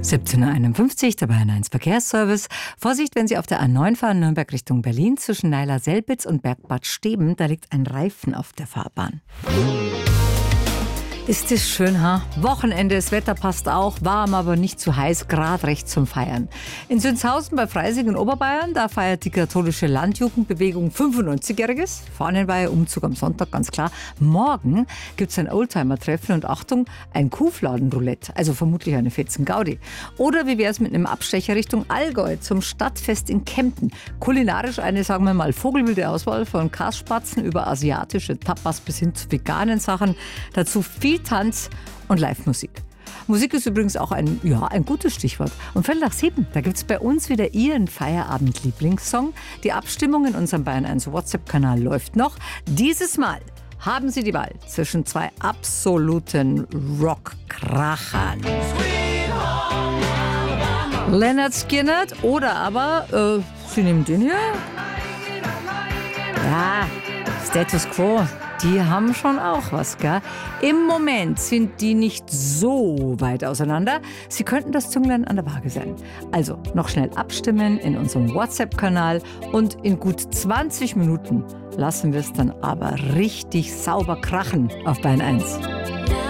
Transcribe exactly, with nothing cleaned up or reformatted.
siebzehn Uhr einundfünfzig, der Bayern eins Verkehrsservice. Vorsicht, wenn Sie auf der A neun fahren, Nürnberg Richtung Berlin, zwischen Neiler-Selbitz und Bergbad Steben, da liegt ein Reifen auf der Fahrbahn. Ist das schön, ha? Wochenende, das Wetter passt auch, warm, aber nicht zu heiß, gerade recht zum Feiern. In Sünzhausen bei Freising in Oberbayern, da feiert die katholische Landjugendbewegung fünfundneunzigjähriges. Fahnenweihe, Umzug am Sonntag, ganz klar. Morgen gibt es ein Oldtimer-Treffen und Achtung, ein Kuhfladenroulette, also vermutlich eine fetzen Gaudi. Oder wie wäre es mit einem Abstecher Richtung Allgäu zum Stadtfest in Kempten? Kulinarisch eine, sagen wir mal, vogelwilde Auswahl von Kasspatzen über asiatische Tapas bis hin zu veganen Sachen. Dazu viel Tanz und Live-Musik. Musik ist übrigens auch ein, ja, ein gutes Stichwort. Um Viertel nach sieben, da gibt es bei uns wieder Ihren Feierabend-Lieblingssong. Die Abstimmung in unserem Bayern eins WhatsApp-Kanal läuft noch. Dieses Mal haben Sie die Wahl zwischen zwei absoluten Rock-Krachern. Lynyrd Skynyrd oder aber, äh, Sie nehmen den hier? Ja, Status Quo. Die haben schon auch was, gell? Im Moment sind die nicht so weit auseinander. Sie könnten das Zünglein an der Waage sein. Also noch schnell abstimmen in unserem WhatsApp-Kanal und in gut zwanzig Minuten lassen wir es dann aber richtig sauber krachen auf Bayern eins.